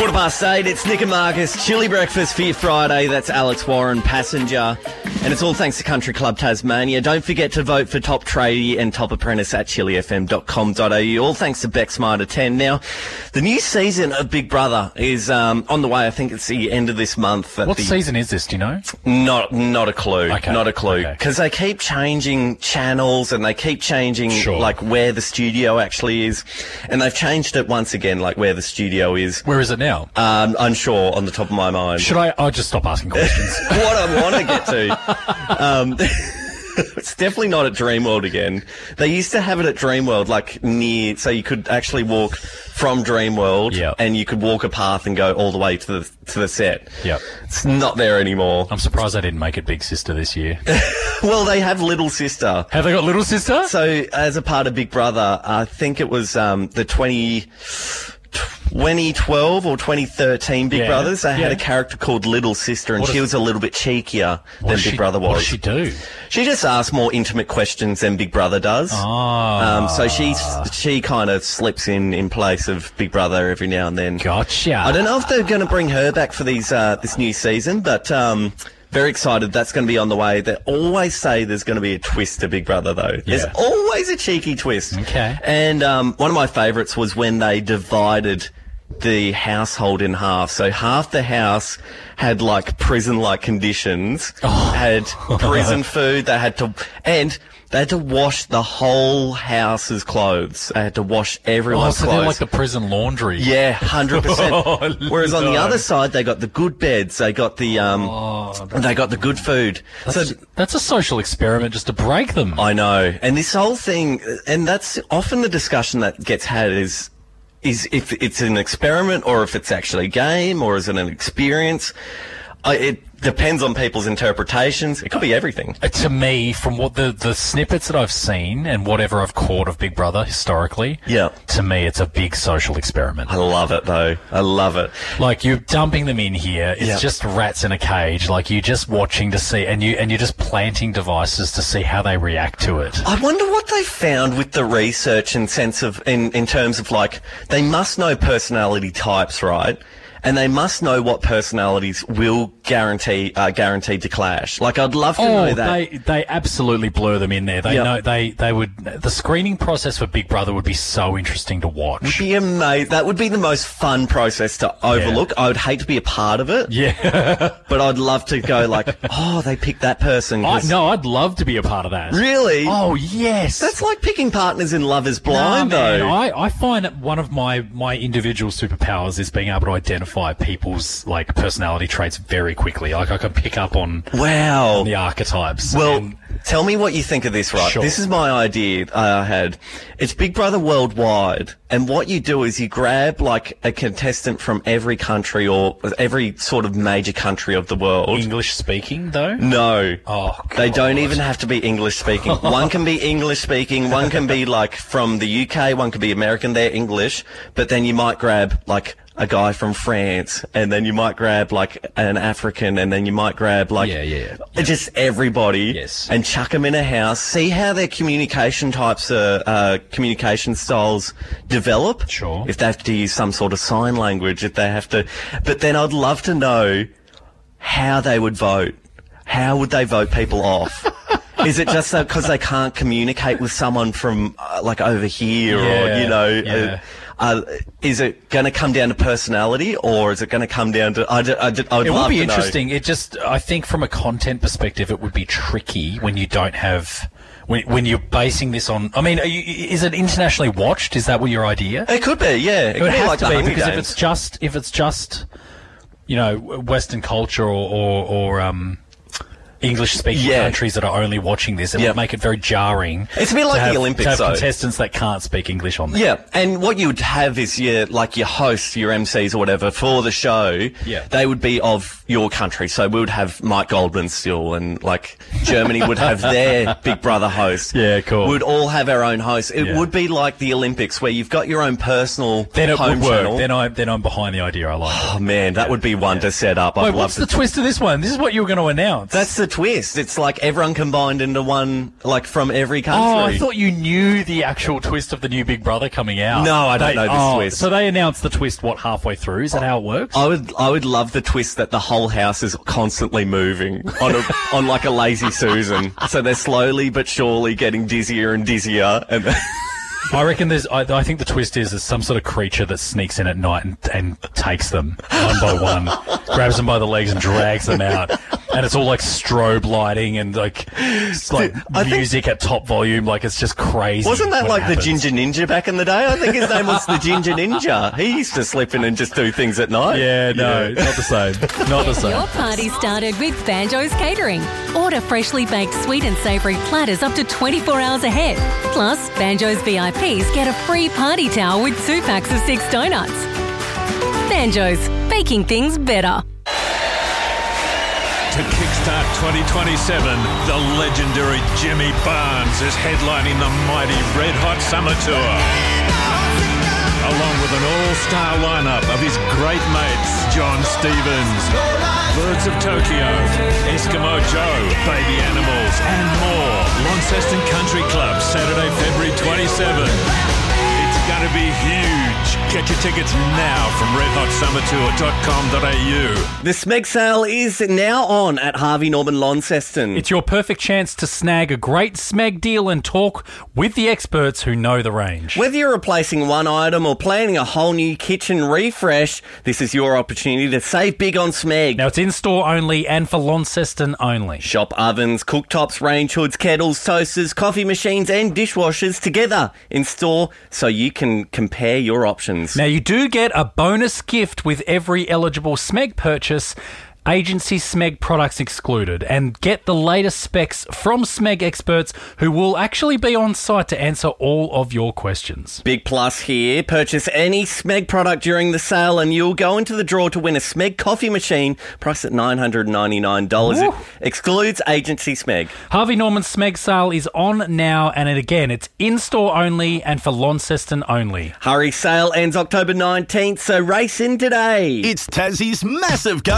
8:15, it's Nick and Marcus. Chili breakfast for your Friday. That's Alex Warren, passenger. And it's all thanks to Country Club Tasmania. Don't forget to vote for Top Tradie and Top Apprentice at chilifm.com.au. All thanks to Beck Smarter 10. Now, the new season of Big Brother is on the way. I think it's the end of this month. What season is this, do you know? Not a clue. Okay. Not a clue. Okay. Because they keep changing channels and they keep changing, like, where the studio actually is. And they've changed it once again, like, where the studio is. Where is it now? Unsure on the top of my mind. Should I'll just stop asking questions. What I want to get to. It's definitely not at Dreamworld again. They used to have it at Dreamworld, like near, so you could actually walk from Dreamworld and you could walk a path and go all the way to the set. Yep. It's not there anymore. I'm surprised they didn't make it Big Sister this year. Well, they have Little Sister. Have they got Little Sister? So, as a part of Big Brother, I think it was the 2012 or 2013 Big Brothers, they had a character called Little Sister, and she was a little bit cheekier than Big Brother was. What does she do? She just asks more intimate questions than Big Brother does. So she kind of slips in place of Big Brother every now and then. Gotcha. I don't know if they're going to bring her back for this new season, but very excited. That's going to be on the way. They always say there's going to be a twist to Big Brother, though. Yeah. There's always a cheeky twist. Okay. And one of my favourites was when they divided the household in half. So half the house had, like, prison-like conditions, had prison food, they had to wash the whole house's clothes. They had to wash everyone's clothes. They're like the prison laundry. Yeah, 100%. Whereas on the other side, they got the good beds. They got the they got the good food. That's a social experiment just to break them. I know. And this whole thing, and that's often the discussion that gets had is if it's an experiment or if it's actually a game or is it an experience. It depends on people's interpretations. It could be everything. To me, from what the snippets that I've seen and whatever I've caught of Big Brother historically, to me it's a big social experiment. I love it, though. I love it. Like, you're dumping them in here. It's just rats in a cage. Like, you're just watching to see, and you're just planting devices to see how they react to it. I wonder what they found with the research and sense of, in terms of, like, they must know personality types, right? And they must know what personalities will guaranteed to clash. Like, I'd love to know that. They absolutely blur them in there. They know they would. The screening process for Big Brother would be so interesting to watch. Would be amazing. That would be the most fun process to overlook. I would hate to be a part of it. Yeah. But I'd love to go like, they picked that person. No, I'd love to be a part of that. Really? Oh, yes. That's like picking partners in Love is Blind, though. Man, I find that one of my individual superpowers is being able to identify people's, like, personality traits very quickly. Like, I can pick up on the archetypes. Well, tell me what you think of this, right? Sure. This is my idea I had. It's Big Brother Worldwide, and what you do is you grab, like, a contestant from every country or every sort of major country of the world. English-speaking, though? No. Oh, God. They don't even have to be English-speaking. One can be English-speaking, one can be, like, from the UK, one can be American, they're English, but then you might grab, like, a guy from France, and then you might grab, like, an African, and then you might grab, like, just everybody, and chuck them in a house, see how their communication types, communication styles develop. Sure. If they have to use some sort of sign language, if they have to, but then I'd love to know how they would vote. How would they vote people off? Is it just because they can't communicate with someone from, like, over here, or, you know, is it going to come down to personality, or is it going to come down to? It would be interesting. It just, I think, from a content perspective, it would be tricky when you don't have. When you're basing this on, I mean, is it internationally watched? Is that what your idea? It could be, yeah. It would could have like to be, because Games. if it's just, you know, Western culture or English-speaking countries that are only watching this, it would make it very jarring. It's a bit like the Olympics, to have though. Contestants that can't speak English on there. Yeah, and what you would have is your hosts, your MCs or whatever for the show. Yeah, they would be of your country. So we would have Mike Goldman still, and, like, Germany would have their Big Brother host. Yeah, cool. We'd all have our own host. It would be like the Olympics, where you've got your own personal home channel. Then I'm behind the idea. I like it. Oh man, that would be one to set up. Wait, what's the twist of this one? This is what you were going to announce. That's the twist. It's like everyone combined into one, like from every country. Oh, I thought you knew the actual twist of the new Big Brother coming out. No, I don't know this twist. So they announced the twist, halfway through? Is that how it works? I would love the twist that the whole house is constantly moving on like a lazy Susan. So they're slowly but surely getting dizzier and dizzier. And I reckon I think the twist is there's some sort of creature that sneaks in at night and takes them one by one, grabs them by the legs and drags them out. And it's all like strobe lighting and like music at top volume. Like it's just crazy. Wasn't that like the Ginger Ninja back in the day? I think his name was the Ginger Ninja. He used to slip in and just do things at night. Yeah, no, not the same. Not the same. Your party started with Banjo's Catering. Order freshly baked sweet and savoury platters up to 24 hours ahead. Plus, Banjo's VIPs get a free party towel with 2 packs of 6 donuts. Banjo's, baking things better. To kickstart 2027, the legendary Jimmy Barnes is headlining the mighty Red Hot Summer Tour. Along with an all-star lineup of his great mates, John Stevens, Birds of Tokyo, Eskimo Joe, Baby Animals, and more. Launceston Country Club, Saturday, February 27. It's going to be huge. Get your tickets now from redhotsummertour.com.au. The Smeg sale is now on at Harvey Norman Launceston. It's your perfect chance to snag a great Smeg deal and talk with the experts who know the range. Whether you're replacing one item or planning a whole new kitchen refresh, this is your opportunity to save big on Smeg. Now, it's in-store only and for Launceston only. Shop ovens, cooktops, range hoods, kettles, toasters, coffee machines and dishwashers together in store so you can compare your options. Now, you do get a bonus gift with every eligible Smeg purchase, agency Smeg products excluded, and get the latest specs from Smeg experts who will actually be on site to answer all of your questions. Big plus here. Purchase any Smeg product during the sale and you'll go into the draw to win a Smeg coffee machine priced at $999. It excludes agency Smeg. Harvey Norman's Smeg sale is on now, and again, it's in-store only and for Launceston only. Hurry, sale ends October 19th, so race in today. It's Tassie's massive